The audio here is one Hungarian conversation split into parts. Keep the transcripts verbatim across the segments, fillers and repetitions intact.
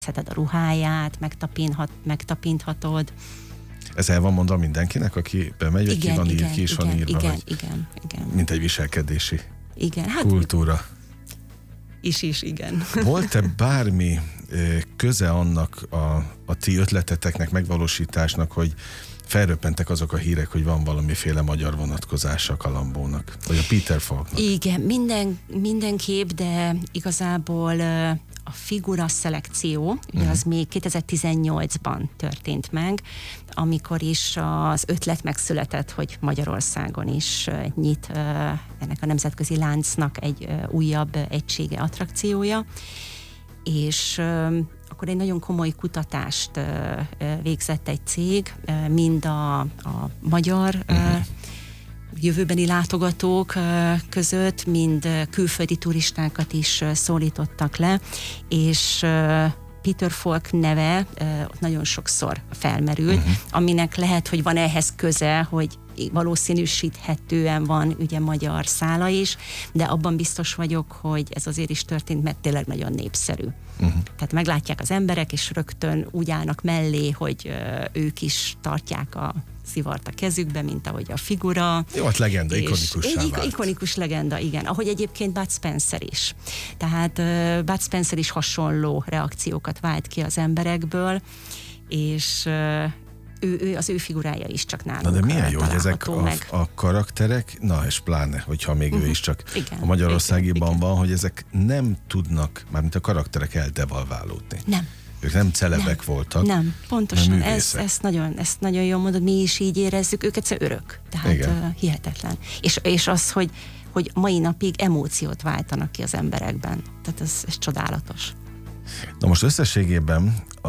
szeded a ruháját, megtapinthat, megtapinthatod. Ez el van mondva mindenkinek, aki bemegy, hogy ki van igen, ír, ki is igen, van írva, igen, hogy igen, igen. mint egy viselkedési igen, hát kultúra. Is is, igen. Volt-e bármi köze annak a, a ti ötleteteknek, megvalósításnak, hogy felröppentek azok a hírek, hogy van valamiféle magyar vonatkozása Kalambónak, vagy a Peter Falknak? Igen, minden, mindenképp, de igazából a figura szelekció, uh-huh. az még kétezer-tizennyolcban történt meg, amikor is az ötlet megszületett, hogy Magyarországon is nyit ennek a nemzetközi láncnak egy újabb egysége, attrakciója, és akkor egy nagyon komoly kutatást végzett egy cég, mind a, a magyar uh-huh. jövőbeni látogatók között, mind külföldi turistákat is szólítottak le, és Peter Falk neve ott nagyon sokszor felmerült, uh-huh. aminek lehet, hogy van ehhez köze, hogy valószínűsíthetően van ugye magyar szála is, de abban biztos vagyok, hogy ez azért is történt, mert tényleg nagyon népszerű. Uh-huh. Tehát meglátják az emberek, és rögtön úgy állnak mellé, hogy uh, ők is tartják a szivart a kezükbe, mint ahogy a figura. Jó, hát legenda, ikonikussá vált. Ikonikus legenda, igen. Ahogy egyébként Bud Spencer is. Tehát uh, Bud Spencer is hasonló reakciókat vált ki az emberekből, és uh, Ő, ő, az ő figurája is csak nálunk. Na de milyen jó, hogy ezek a, meg. a karakterek, na és pláne, hogyha még uh-huh. ő is csak igen, a magyarországiban igen, van, hogy ezek nem tudnak, mármint a karakterek eldevalválódni. Nem. Ők nem celebek nem. voltak. Nem, pontosan. Ez, ezt, nagyon, ezt nagyon jól mondod, mi is így érezzük, ők egyszer örök. Tehát uh, hihetetlen. És, és az, hogy, hogy mai napig emóciót váltanak ki az emberekben. Tehát ez, ez csodálatos. Na most összességében a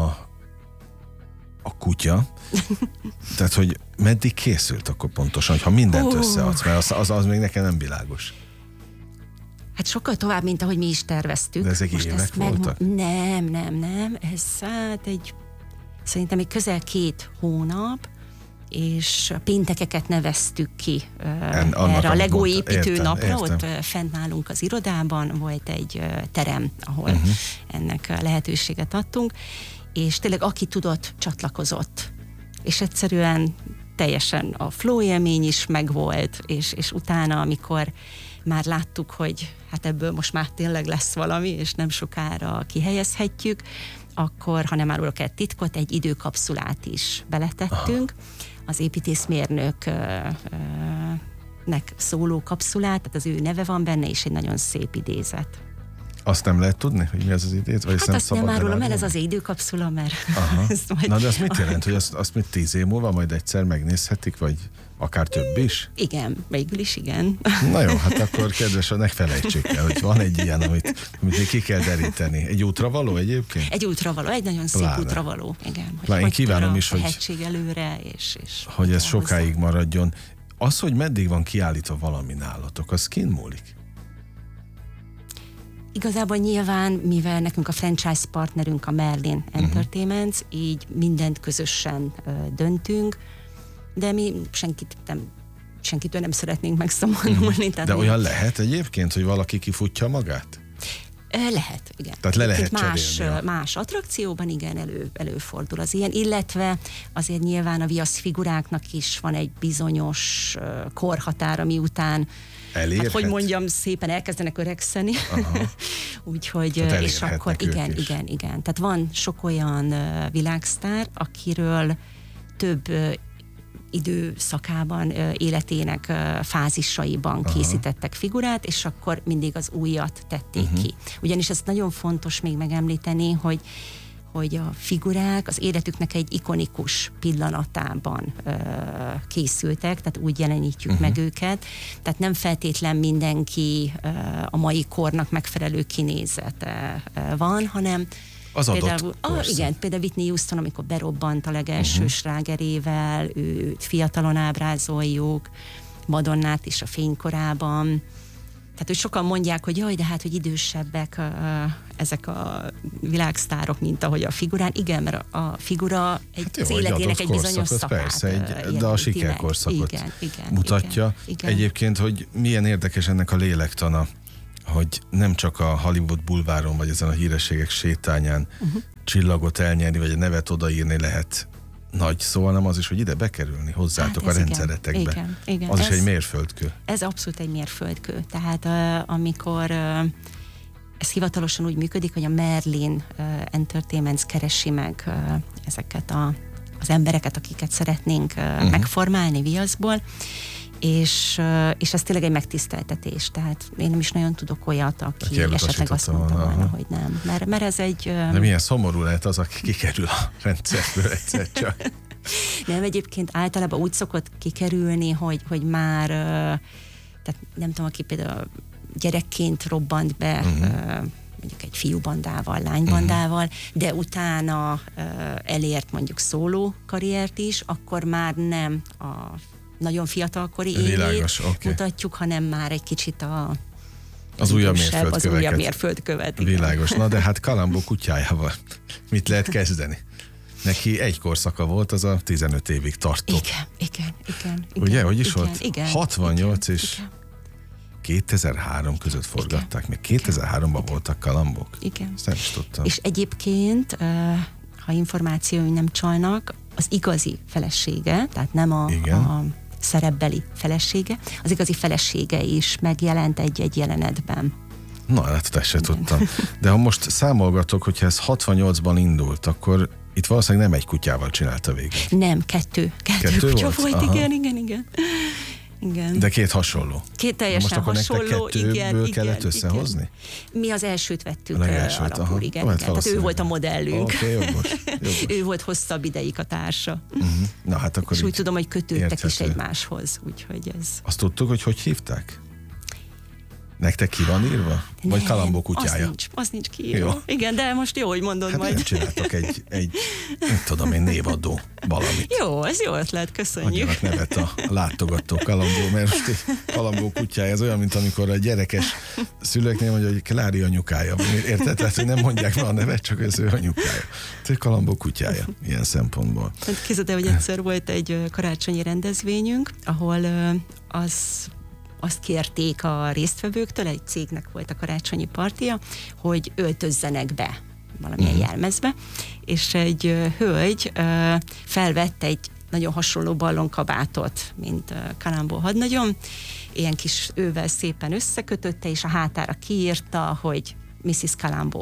a kutya, tehát, hogy meddig készült akkor pontosan, ha mindent uh. összeadsz, mert az, az, az még nekem nem világos. Hát sokkal tovább, mint ahogy mi is terveztük. De ezek most évek voltak? Meg... Nem, nem, nem. Ez hát egy, szerintem egy közel két hónap, és a péntekeket neveztük ki en, erre a Lego építő napra, értem. Ott fent nálunk az irodában volt egy terem, ahol uh-huh. ennek lehetőséget adtunk, és tényleg aki tudott, csatlakozott. És egyszerűen teljesen a flow élmény is megvolt, és, és utána, amikor már láttuk, hogy hát ebből most már tényleg lesz valami, és nem sokára kihelyezhetjük, akkor, ha nem árulok el titkot, egy időkapszulát is beletettünk. Aha. Az építészmérnöknek szóló kapszulát, tehát az ő neve van benne, és egy nagyon szép idézet. Azt nem lehet tudni, hogy mi az az idét? Vagy hát azt nem árulom el, ez az időkapszula, mert... majd... Na de azt mit jelent, hogy azt, azt mit tíz év múlva majd egyszer megnézhetik, vagy akár több is? Igen, végül is igen. Na jó, hát akkor kedves, ne felejtsék el, hogy van egy ilyen, amit, amit még ki kell deríteni. Egy útravaló egyébként? Egy útravaló, egy nagyon szép Pláne. útravaló. Igen. Hogy én kívánom is, hogy, előre, és, és hogy ez sokáig hozzá. maradjon. Az, hogy meddig van kiállítva valami nálatok, az kin múlik? Igazából nyilván, mivel nekünk a franchise partnerünk a Merlin Entertainment, uh-huh. így mindent közösen uh, döntünk, de mi senkit nem, senkitől nem szeretnénk megszabadulni. Uh-huh. De olyan lehet egyébként, hogy valaki kifutja magát? Lehet, igen. Tehát le lehet más, cserélni. Más attrakcióban igen, elő, előfordul az ilyen, illetve azért nyilván a viasz figuráknak is van egy bizonyos uh, korhatára, miután hát, hogy mondjam, szépen elkezdenek öregszeni. Úgyhogy, és akkor igen, igen, igen. Tehát van sok olyan uh, világsztár, akiről több uh, időszakában, uh, életének uh, fázisaiban Aha. készítettek figurát, és akkor mindig az újat tették uh-huh. ki. Ugyanis ez nagyon fontos még megemlíteni, hogy hogy a figurák az életüknek egy ikonikus pillanatában ö, készültek, tehát úgy jelenítjük uh-huh. meg őket. Tehát nem feltétlen mindenki ö, a mai kornak megfelelő kinézete ö, van, hanem az például, a, igen, például Whitney Houston, amikor berobbant a legelső uh-huh. slágerével, őt fiatalon ábrázoljuk, Madonnát is a fénykorában. Tehát, hogy sokan mondják, hogy jaj, de hát, hogy idősebbek uh, ezek a világsztárok, mint ahogy a figurán. Igen, mert a figura egy, hát jó, az életének egy bizonyos szakát. Persze, egy, de a sikerkorszakot igen, igen, mutatja. Igen, igen. Egyébként, hogy milyen érdekes ennek a lélektana, hogy nem csak a Hollywood bulváron, vagy ezen a hírességek sétányán uh-huh. csillagot elnyerni, vagy a nevet odaírni lehet nagy szó, hanem az is, hogy ide bekerülni hozzátok hát a rendszeretekbe. Igen, igen. Az ez, is egy mérföldkő. Ez abszolút egy mérföldkő. Tehát uh, amikor uh, ez hivatalosan úgy működik, hogy a Merlin uh, Entertainment keresi meg uh, ezeket a, az embereket, akiket szeretnénk uh, uh-huh. megformálni viaszból, és, uh, és ez tényleg egy megtiszteltetés. Tehát én nem is nagyon tudok olyat, aki esetleg azt mondta volna, volna hogy nem. Mert, mert ez egy... Uh, De milyen szomorú lehet az, aki kikerül a rendszerből egyszer csak. Nem, egyébként általában úgy szokott kikerülni, hogy, hogy már, uh, tehát nem tudom, aki például gyerekként robbant be, uh-huh. uh, mondjuk egy fiúbandával, lánybandával, uh-huh. de utána uh, elért mondjuk szóló karriert is, akkor már nem a nagyon fiatalkori élét okay. mutatjuk, hanem már egy kicsit a az újabb mérföldköveket. Az újabb mérföldkövet. Világos. Na de hát Columbo kutyájával mit lehet kezdeni? Neki egy korszaka volt, az a tizenöt évig tartó. Igen, igen, igen. Ugye, igen, hogy is igen, volt? Igen, hatvannyolc igen, és igen. kétezer-három között forgatták. Igen. Még kétezer-háromban igen. voltak Columbook. Igen. Ezt nem is tudtam. És egyébként, ha információim nem csalnak, az igazi felesége, tehát nem a, a szerepbeli felesége, az igazi felesége is megjelent egy-egy jelenetben. Na, hát ezt se tudtam. De ha most számolgatok, hogyha ez hatvannyolcban indult, akkor itt valószínűleg nem egy kutyával csinálta végig. Nem, kettő. Kettő, kettő kutya volt, volt igen, igen, igen. Igen. De két hasonló. Két teljesen most hasonló, igen, igen. kellett összehozni? Igen. Mi az elsőt vettük elsőt, alapul, igen. Hát Tehát ő volt a modellünk. Okay, jogos, jogos. Ő volt hosszabb ideig a társa. Uh-huh. Na, hát akkor és úgy tudom, hogy kötődtek érthető. is egymáshoz. Úgyhogy ez... Azt tudtuk, hogy hogy hívták? Nektek ki van írva? Vagy Columbo kutyája? Az nincs, az nincs kiírva. Jó. Igen, de most jó, hogy mondod hát majd. Hát csináltok egy, egy, nem tudom én, névadó valamit. Jó, ez jó ötlet, köszönjük. Adjanak nevet a látogató Columbo, mert most egy Columbo kutyája, ez olyan, mint amikor a gyerekes szülőknél mondja, hogy Klári anyukája. Érted? Tehát, hogy nem mondják már a nevet, csak ez ő anyukája. Tehát Columbo kutyája, ilyen szempontból. Hát képzeld el, hogy egyszer volt egy karácsonyi rendezvényünk, ahol az azt kérték a résztvevőktől, egy cégnek volt a karácsonyi partia, hogy öltözzenek be valamilyen uh-huh. jelmezbe, és egy uh, hölgy uh, felvett egy nagyon hasonló ballonkabátot, mint uh, Columbo hadnagyom, ilyen kis ővel szépen összekötötte, és a hátára kiírta, hogy missziz Columbo.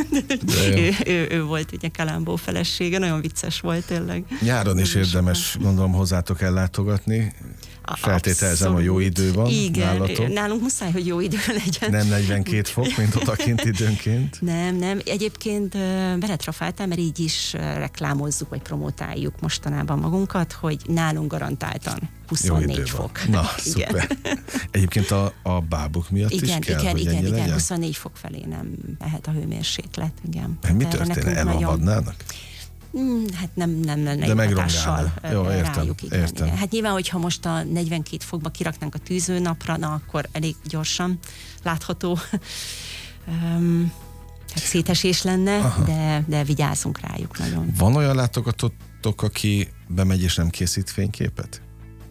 ő, ő, ő volt ugye Columbo felesége, nagyon vicces volt tényleg. Nyáron is érdemes, gondolom, hozzátok ellátogatni. Feltételezem, hogy jó idő van. Igen, nálatok. Nálunk muszáj, hogy jó idő legyen. Nem negyvenkét fok, mint odakint időnként. Nem, nem. Egyébként beletrafáltál, mert így is reklámozzuk, vagy promotáljuk mostanában magunkat, hogy nálunk garantáltan huszonnégy fok. Na, szuper. Egyébként a, a bábuk miatt igen, is kell, igen, hogy igen, igen, legyen? huszonnégy fok felé nem mehet a hőmérséklet. Igen. Mi történne? Elolvadnának? Hát nem, nem lenne egy hatással Jó, értem, rájuk. Igen, értem. igen. Hát nyilván, hogyha most a negyvenkét fokba kiraknánk a tűzőnapra, na akkor elég gyorsan látható um, hát szétesés lenne, de, de vigyázzunk rájuk nagyon. Van olyan látogatótok, aki bemegy és nem készít fényképet?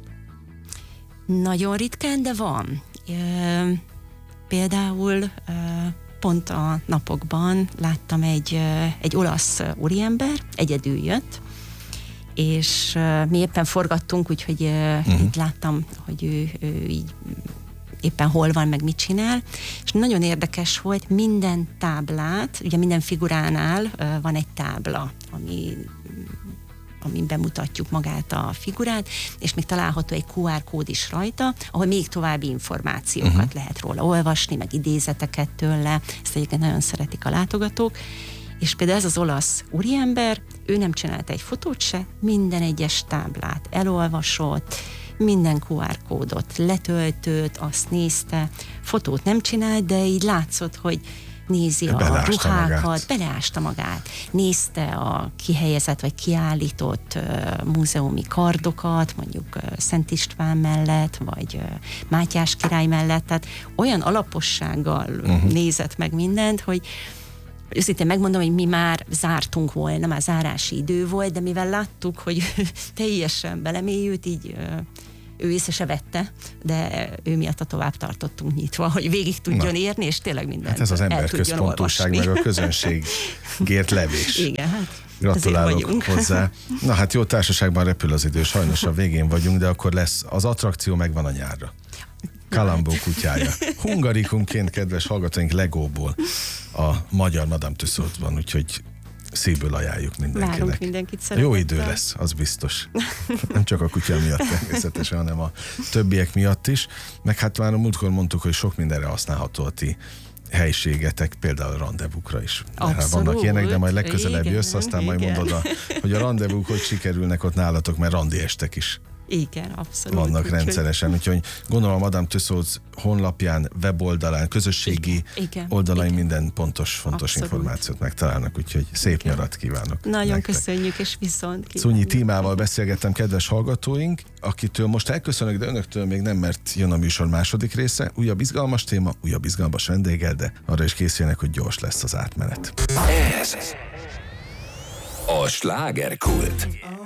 Nagyon ritkán, de van. E, például e, pont a napokban láttam egy, egy olasz úriember, egyedül jött, és mi éppen forgattunk, úgyhogy uh-huh. így láttam, hogy ő, ő így éppen hol van, meg mit csinál, és nagyon érdekes volt, minden táblát, ugye minden figuránál van egy tábla, ami amin bemutatjuk magát a figurát, és még található egy kú ár kód is rajta, ahol még további információkat uh-huh. lehet róla olvasni, meg idézeteket tőle, ezt egyébként nagyon szeretik a látogatók, és például ez az olasz úriember, ő nem csinált egy fotót se, minden egyes táblát elolvasott, minden kú ár kódot letöltött, azt nézte, fotót nem csinált, de így látszott, hogy nézi a ruhákat, magát. beleásta magát, nézte a kihelyezett vagy kiállított uh, múzeumi kardokat, mondjuk uh, Szent István mellett, vagy uh, Mátyás király mellett, tehát olyan alapossággal uh-huh. nézett meg mindent, hogy őszintén megmondom, hogy mi már zártunk volna, már zárási idő volt, de mivel láttuk, hogy teljesen belemélyült, így uh, ő észre se vette, de ő miatt a tovább tartottunk nyitva, hogy végig tudjon Na. érni, és tényleg mindent Hát ez az emberközpontúság, meg a közönségért levés. Igen, hát gratulálok hozzá. Na hát jó társaságban repül az idő, sajnos a végén vagyunk, de akkor lesz, az attrakció megvan a nyárra. Kalambó kutyája. Hungarikumként, kedves hallgatóink, Legóból a magyar Madame Tussaudsban, úgyhogy szívből ajánljuk mindenkinek. Várunk mindenkit szeretettel. Jó idő lesz, az biztos. Nem csak a kutya miatt természetesen, hanem a többiek miatt is. Meg hát már a múltkor mondtuk, hogy sok mindenre használható a ti helységetek, például a rendezvúkra is. Abszolút. Vannak ilyenek, de majd legközelebb Igen, jössz, aztán igen. majd mondod, a, hogy a rendezvúk hogy sikerülnek ott nálatok, mert randi estek is Igen, abszolút. vannak Úgyhogy- rendszeresen. Úgyhogy gondolom a Madame Tussauds honlapján, weboldalán, közösségi Igen, igen, oldalain igen. minden pontos, fontos Abszolút. információt megtalálnak, úgyhogy szép Igen. nyarat kívánok. Nagyon nektek. köszönjük, és viszont Szunyi kívánjuk. Tímával beszélgettem, kedves hallgatóink, akitől most elköszönök, de önöktől még nem, mert jön a műsor második része. Újabb izgalmas téma, újabb izgalmas vendéggel, de arra is készüljenek, hogy gyors lesz az átmenet. Ez a slágerkult.